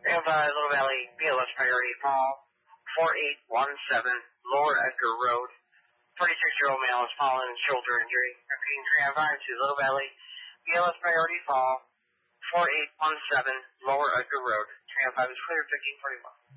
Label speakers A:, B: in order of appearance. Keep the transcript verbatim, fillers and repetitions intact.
A: Tram five, Little Valley, B L S priority call, four eight one seven, Lower Edgar Road. twenty-six-year-old male has fallen, shoulder injury. Repeating Tram five to Little Valley, B L S priority call, four eight one seven, Lower Edgar Road. Tram five is clear, fifteen forty-one.